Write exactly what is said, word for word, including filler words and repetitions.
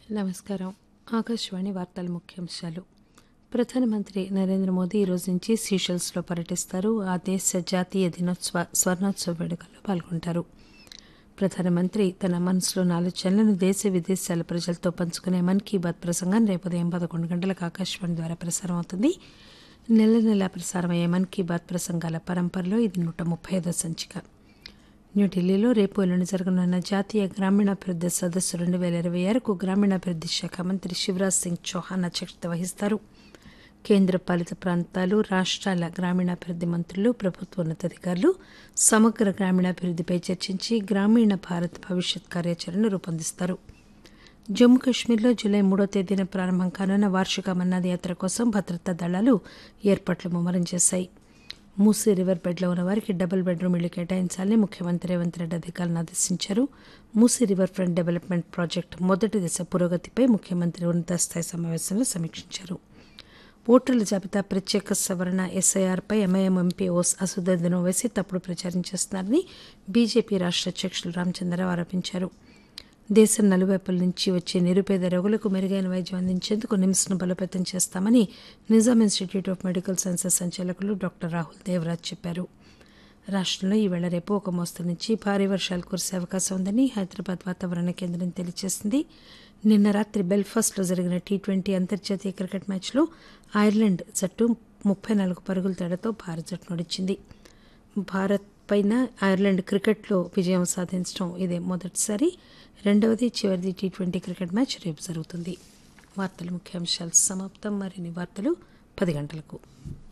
నమస్కారం. ఆకాశవాణి వార్తల ముఖ్యాంశాలు. ప్రధానమంత్రి నరేంద్ర మోదీ ఈ రోజు నుంచి సీషెల్స్లో పర్యటిస్తారు. ఆ దేశ జాతీయ దినోత్సవ స్వర్ణోత్సవ వేడుకల్లో పాల్గొంటారు. ప్రధానమంత్రి తన మనసులోని ఆలోచనలను దేశ విదేశాల ప్రజలతో పంచుకునే మన్ కీ బాత్ ప్రసంగం రేపు ఉదయం పదకొండు గంటలకు ఆకాశవాణి ద్వారా ప్రసారం అవుతుంది. నెల నెలా ప్రసారమయ్యే మన్ కీ బాత్ ప్రసంగాల పరంపరలో ఇది నూట ముప్పై ఐదో సంచిక. న్యూఢిల్లీలో రేపు ఎల్లుండి జరగనున్న జాతీయ గ్రామీణాభివృద్ధి సదస్సు రెండు వేల ఇరవై ఆరుకు గ్రామీణాభివృద్ధి శాఖ మంత్రి శివరాజ్ సింగ్ చౌహాన్ అధ్యక్షత వహిస్తారు. కేంద్ర పాలిత ప్రాంతాలు, రాష్ట్రాల గ్రామీణాభివృద్ధి మంత్రులు, ప్రభుత్వ ఉన్నతాధికారులు సమగ్ర గ్రామీణాభివృద్ధిపై చర్చించి గ్రామీణ భారత్ భవిష్యత్ కార్యాచరణను రూపొందిస్తారు. జమ్మూ కశ్మీర్లో జూలై మూడో తేదీన ప్రారంభం కానున్న వార్షిక అమర్నాథ్ యాత్ర కోసం భద్రతా దళాలు ఏర్పాట్లు ముమ్మరం చేశాయి. మూసీ రివర్ బెడ్లో ఉన్న వారికి డబుల్ బెడ్రూమ్ ఇళ్లు కేటాయించాలని ముఖ్యమంత్రి రేవంత్ రెడ్డి అధికారులను ఆదేశించారు. Musi river front development project మొదటి దశ పురోగతిపై ముఖ్యమంత్రి ఉన్నతస్థాయి సమావేశంలో సమీక్షించారు. ఓటర్ల జాబితా ప్రత్యేక సవరణ ఎస్ఐఆర్పై ఎంఐఎం ఎంపీ ఓస్ అసదుద్దీన్ ఓవైసీ తప్పుడు ప్రచారం చేస్తున్నారని బీజేపీ రాష్ట్ర అధ్యక్షులు రామచంద్రరావు ఆరోపించారు. దేశం నలువైపుల నుంచి వచ్చే నిరుపేద రోగులకు మెరుగైన వైద్యం అందించేందుకు నిమ్స్ను బలోపేతం చేస్తామని Nizam institute of medical sciences సంచాలకులు డాక్టర్ రాహుల్ దేవరాజ్ చెప్పారు. రాష్టంలో ఈవేళ రేపు ఒక మోస్తరు నుంచి భారీ వర్షాలు కురిసే అవకాశం ఉందని హైదరాబాద్ వాతావరణ కేంద్రం తెలియజేసింది. నిన్న రాత్రి బెల్ఫాస్ట్లో జరిగిన టీ ట్వంటీ అంతర్జాతీయ క్రికెట్ మ్యాచ్లో ఐర్లాండ్ జట్టు ముప్పై నాలుగు పరుగుల తేడాతో భారత జట్టును ఓడించింది. భారత్ పైన ఐర్లాండ్ క్రికెట్లో విజయం సాధించడం ఇదే మొదటిసారి. రెండవది చివరిది టీ ట్వంటీ క్రికెట్ మ్యాచ్ రేపు జరుగుతుంది. వార్తల ముఖ్యాంశాలు సమాప్తం. మరిన్ని వార్తలు పది గంటలకు.